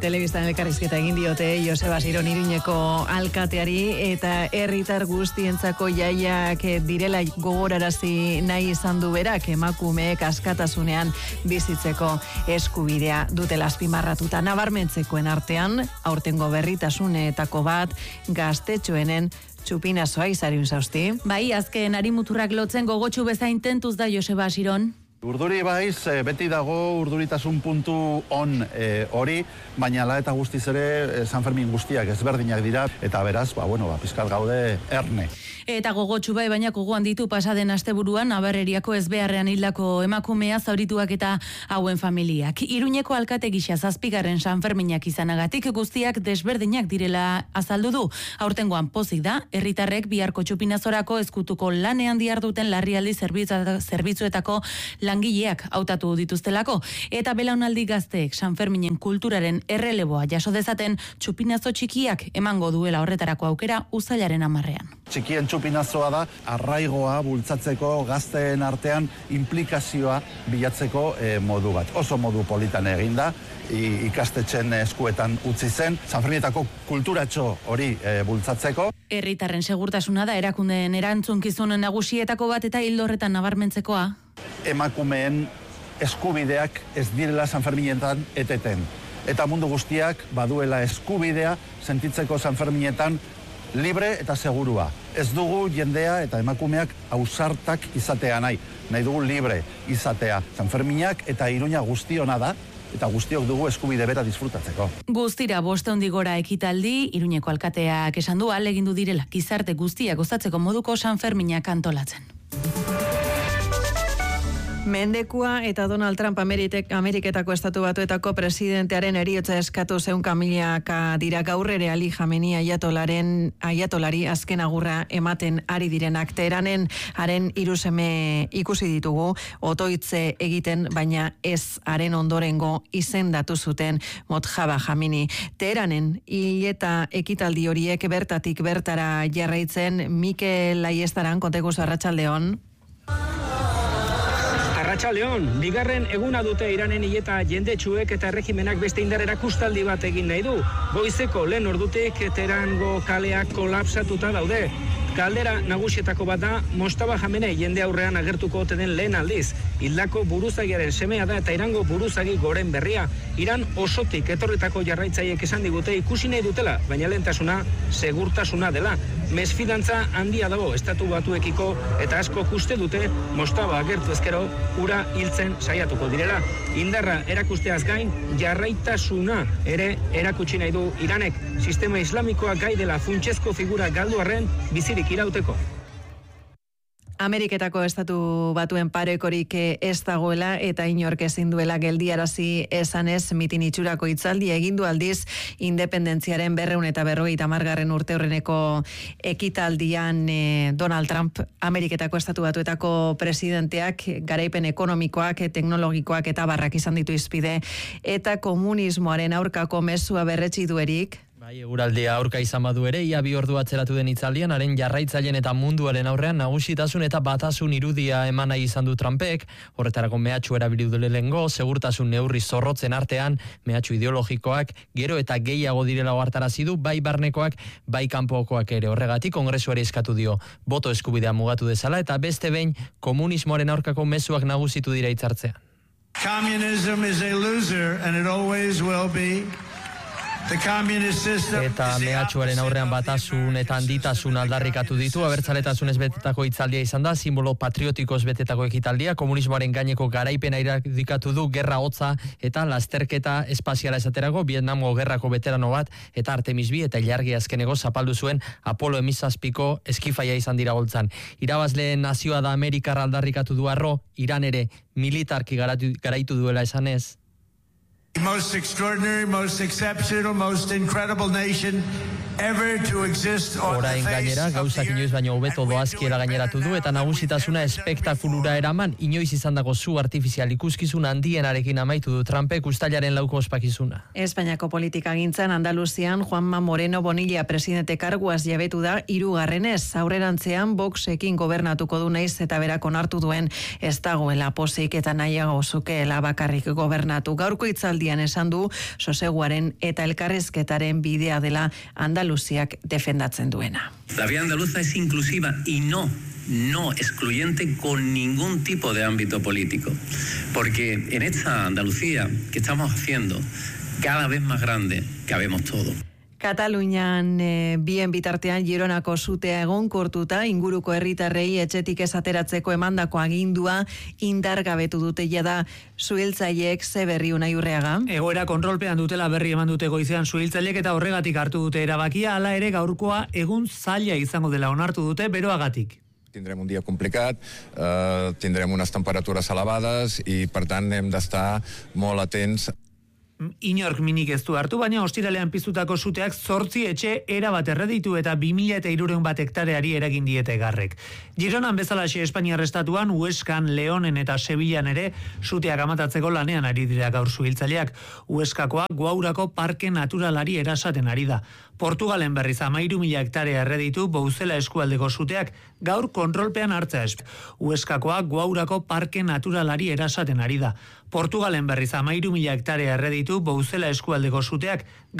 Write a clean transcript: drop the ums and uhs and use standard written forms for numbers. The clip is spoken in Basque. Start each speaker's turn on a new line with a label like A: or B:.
A: Telebistan elkarrizketa egin diote Joseba Siron Iruñeko alkateari eta herritar guztientzako jaiak direla gogorarazi nahi izan du berak, emakumeek askatasunean bizitzeko eskubidea dutela azpimarratuta. Nabarmentzekoen artean, aurtengo berritasunetako bat gaztetxoenen txupinazoa izariun zausti.
B: Bai, azken arimuturrak lotzen gogotsu bezain tentuz da Joseba Siron.
C: Urduri baiz, beti dago urduritasun puntu on hori, baina ala eta guztiz ere San Fermin guztiak ezberdinak dira, eta beraz, pizkat gaude erne.
B: Eta gogotsu bai, baina gogoan ditu pasaden asteburuan Abarreriako ezbeharrean hildako emakumea zaurituak eta hauen familiak. Iruñeko alkate gisa 7. San Ferminak izanagatik guztiak desberdinak direla azaldu du. Aurtengoan pozik da, herritarrek biharko txupinazorako ezkutuko lanean diharduten larrialdi zerbitzuetako langileak hautatu dituztelako. Eta belaunaldi gazteek San Ferminen kulturaren erreleboa jaso dezaten txupinazo txikiak emango duela horretarako aukera uztailaren 10.
C: Txikien txupinazoa da, arraigoa bultzatzeko gazteen artean implikazioa bilatzeko modu bat. Oso modu politan eginda, ikastetxen eskuetan utzi zen, San Ferminetako kulturatxo hori bultzatzeko.
B: Herritarren segurtasuna da erakundeen erantzunkizun nagusietako bat eta hildo horretan nabarmentzekoa.
C: Emakumeen eskubideak ez direla San Ferminetan eteten. Eta mundu guztiak baduela eskubidea sentitzeko San Ferminetan libre eta segurua. Ez dugu jendea eta emakumeak ausartak izatea nahi. Nahi dugu libre izatea. San Ferminak eta Iruña guztiona da, eta guztiok dugu eskubide bera disfrutatzeko.
B: Guztira 500 gora ekitaldi, Iruñeko alkateak esan du ahalegindu direla gizarte guztiak gozatzeko moduko San Ferminak antolatzen.
A: Mendekua eta Donald Trump Ameriketako Estatu Batuetako presidentearen heriotza eskatu 100 milaka dira gaur ere Ali Khamenei aiatolari azken agurra ematen ari direnak. Teheranen haren 3 seme ikusi ditugu otoitze egiten, baina ez haren ondorengo izendatu zuten Mojtaba Khamenei. Teheranen hileta ekitaldi horiek bertatik bertara jarraitzen. Mikel Aiestaran, konteguzu arratsaldeon.
D: Arratsaldeon, bigarren eguna dute Iranen hileta jendetsuek eta erregimenak beste indar erakustaldi bat egin nahi du. Goizeko lehen ordutik Teherango kaleak kolapsatuta daude. Kaldera nagusietako bat da, Mojtaba Khamenei jende aurrean agertuko ote den lehen aldiz. Hildako buruzagiaren semea da eta Irango buruzagi goren berria. Iran osotik etorritako jarraitzaileek esan digute ikusi nahi dutela, baina lehentasuna segurtasuna dela. Mesfidantza handia dago Estatu Batuekiko eta asko uste dute Mojtaba agertu ezkero ura hiltzen saiatuko direla. Indarra erakusteaz gain, jarraitasuna ere erakutsi nahi du Iranek. Sistema islamikoa gai dela funtsezko figura galdu arren bizirik irauteko.
A: Ameriketako Estatu Batuen parekorik ez dagoela eta inork ezin duela geldiarazi esanez mitin itxurako hitzaldi egin du aldiz independentziaren 250. urteurreneko ekitaldian Donald Trump Ameriketako Estatu Batuetako presidenteak garaipen ekonomikoak, teknologikoak eta barrak izan ditu hizpide eta komunismoaren aurkako mezua berretsi duerik.
E: Eguraldia aurka izan badu ere, ia 2 ordu atzeratu den hitzaldian, haren jarraitzaileen eta munduaren aurrean nagusitasun eta batasun irudia eman nahi izan du Trumpek, horretarako mehatxu erabili du lehengo, segurtasun neurri zorrotzen artean, mehatxu ideologikoak, gero eta gehiago direla ohartarazi du, bai barnekoak, bai kanpokoak ere. Horregatik kongresuari eskatu dio, boto eskubidea mugatu dezala, eta beste behin komunismoaren aurkako mezuak nagusitu dira hitzartzean.
F: Communism is a loser and it always will be.
E: Eta mehatxuaren aurrean batasun eta handitasun aldarrikatu ditu, abertzaletasunez betetako hitzaldia izan da, simbolo patriotikoz betetako ekitaldia, komunismoaren gaineko garaipena irudikatu du, gerra hotza eta lasterketa espaziala esaterako, Vietnamgo gerrako veterano bat, eta Artemis 2 eta ilargi azkenego zapaldu zuen Apollo 17ko eskifaia izan dira holtzan. Irabazleen nazioa da Amerikar aldarrikatu du arro, Iran ere militarki garaitu duela esanez.
F: The most extraordinary, most exceptional, most incredible nation ever to exist on the face of the earth.
E: Orain gainera, gauzak inoiz baino hobeto doazkiela gaineratu du eta nagusitasuna espektakulura eraman, inoiz izandako zu artifizial ikuskizun handienarekin amaitu du Trumpek uztailaren 4ko ospakizuna.
A: Espainiako politikagintzan Andaluzian Juanma Moreno Bonilla presidente karguaz jabetu da 3. Aurrerantzean Voxekin gobernatuko du naiz eta berak onartu duen ez dagoela pozik eta nahiago zukeela bakarrik gobernatu. Gaurko hitzaldi hitzaldian esan du soseguaren eta elkarrizketaren bidea dela Andaluziak defendatzen duena.
G: La vía andaluza es inclusiva y no excluyente con ningún tipo de ámbito político, porque en esta Andalucía que estamos haciendo cada vez más grande cabemos todos.
A: Katalunian bien bitartean Gironako sutea egonkortuta inguruko herritarrei etxetik ez ateratzeko emandako agindua indargabetu dute jada suhiltzaileek. Ze berri Unai Urreaga?
H: Egoera kontrolpean dutela berri eman dute goizean suhiltzaileek eta horregatik hartu dute erabakia, hala ere gaurkoa egun zaila izango dela onartu dute beroagatik.
I: Tindrem un dia complicat, tindrem unes temperatures elevades i per tant hem d'estar molt atents.
H: Inork minik ez du hartu, baina ostiralean piztutako suteak 8 etxe erabat erreditu eta 2.300 bat hektareari eragin diete garrek. Gironan bezalaxe Espainiar estatuan, Huescan, Leonen eta Sevillan ere suteak amatatzeko lanean ari dira gaur suhiltzaileak. Huescakoa Guaurako parke naturalari erasaten ari da. Portugalen berriz 13.000 hektarea erreditu Bouzela eskualdeko suteak gaur kontrolpean hartzea esp. Huescakoa Guaurako parke naturalari erasaten ari da. Portugalen berriz 13.000 hektarea erreditu Bouzela eskualdeko suteak